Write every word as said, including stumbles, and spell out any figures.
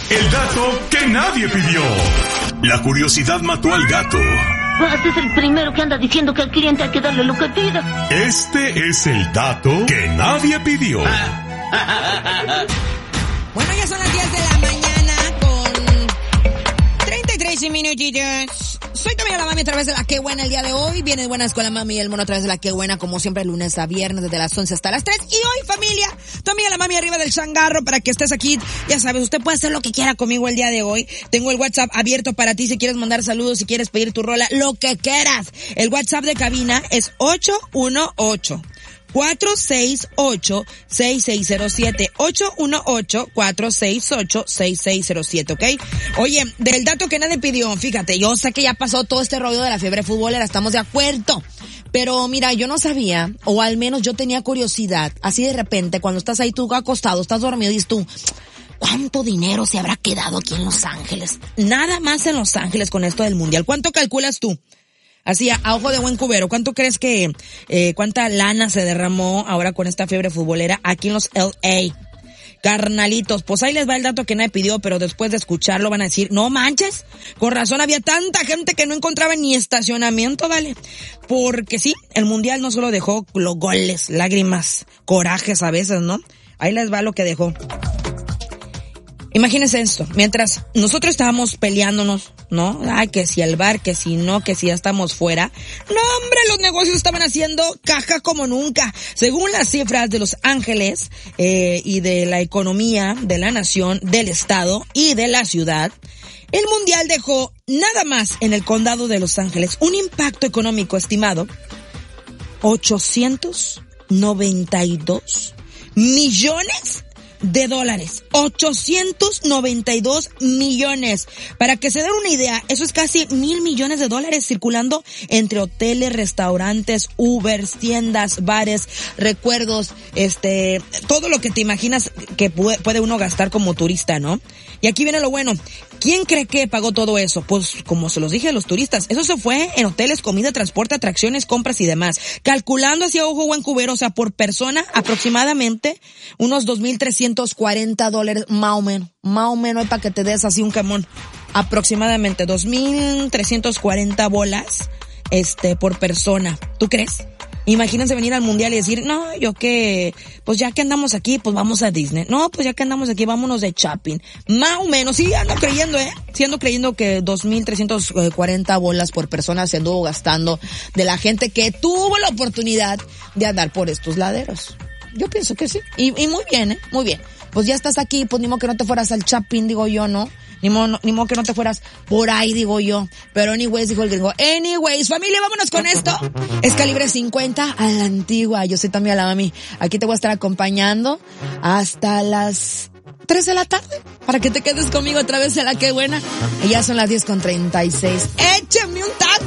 el dato que nadie pidió. La curiosidad mató al gato. Este es el primero que anda diciendo que al cliente hay que darle lo que pida. Este es el dato que nadie pidió. Bueno, ya son las diez de la mañana con treinta y tres minutitos. Soy también la mami a través de la Qué Buena el día de hoy. Viene de Buenas con la mami y el mono a través de la Qué Buena, como siempre, lunes a viernes, desde las once hasta las tres. Y hoy, familia, tu amiga la mami arriba del changarro para que estés aquí. Ya sabes, usted puede hacer lo que quiera conmigo el día de hoy. Tengo el WhatsApp abierto para ti si quieres mandar saludos, si quieres pedir tu rola, lo que quieras. El WhatsApp de cabina es ocho uno ocho, cuatro seis ocho, seis seis cero siete, ocho uno ocho, cuatro seis ocho, seis seis cero siete, ¿ok? Oye, del dato que nadie pidió, fíjate, yo sé que ya pasó todo este rollo de la fiebre futbolera, estamos de acuerdo, pero mira, yo no sabía, o al menos yo tenía curiosidad, así de repente, cuando estás ahí tú acostado, estás dormido y dices tú, ¿cuánto dinero se habrá quedado aquí en Los Ángeles? Nada más en Los Ángeles con esto del mundial, ¿cuánto calculas tú? Así, a, a ojo de buen cubero, ¿cuánto crees que, eh, cuánta lana se derramó ahora con esta fiebre futbolera aquí en los L A? Carnalitos, pues ahí les va el dato que nadie pidió, pero después de escucharlo van a decir, no manches, con razón había tanta gente que no encontraba ni estacionamiento, ¿vale? Porque sí, el mundial no solo dejó los goles, lágrimas, corajes a veces, ¿no? Ahí les va lo que dejó. Imagínense esto, mientras nosotros estábamos peleándonos, ¿no? Ay, que si el bar, que si no, que si ya estamos fuera. No, hombre, los negocios estaban haciendo caja como nunca. Según las cifras de Los Ángeles, eh, y de la economía de la nación, del estado y de la ciudad, el mundial dejó nada más en el condado de Los Ángeles un impacto económico estimado ochocientos noventa y dos millones de dólares, ochocientos noventa y dos millones. Para que se den una idea, eso es casi mil millones de dólares circulando entre hoteles, restaurantes, Ubers, tiendas, bares, recuerdos, este, todo lo que te imaginas que puede uno gastar como turista, ¿no? Y aquí viene lo bueno. ¿Quién cree que pagó todo eso? Pues, como se los dije a los turistas, eso se fue en hoteles, comida, transporte, atracciones, compras y demás. Calculando hacia ojo buen cubero, o sea, por persona, aproximadamente unos dos mil trescientos cuarenta dólares, más o menos. Más o menos, para que te des así un camón. Aproximadamente dos mil trescientos cuarenta bolas, este, por persona. ¿Tú crees? Imagínense venir al mundial y decir, no, yo que, pues ya que andamos aquí, pues vamos a Disney. No, pues ya que andamos aquí, vámonos de shopping. Más o menos, sí, ando creyendo, eh. Sí ando creyendo que dos mil trescientos cuarenta bolas por persona se anduvo gastando de la gente que tuvo la oportunidad de andar por estos laderos. Yo pienso que sí. Y, y muy bien, eh, muy bien. Pues ya estás aquí, pues ni modo que no te fueras al shopping, digo yo, ¿no? Ni modo, ni modo que no te fueras por ahí, digo yo. Pero anyways, dijo el gringo. Anyways, familia, vámonos con esto. Es calibre cincuenta a la antigua. Yo soy también la mami. Aquí te voy a estar acompañando hasta las tres de la tarde. Para que te quedes conmigo otra vez en la Qué Buena. Y ya son las diez con treinta y seis. Échame un taco.